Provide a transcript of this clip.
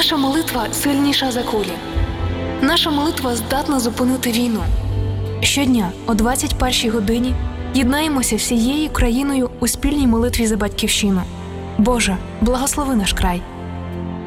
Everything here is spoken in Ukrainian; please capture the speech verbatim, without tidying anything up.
Наша молитва сильніша за кулі. Наша молитва здатна зупинити війну. Щодня о двадцять першій годині єднаємося всією країною у спільній молитві за Батьківщину. Боже, благослови наш край.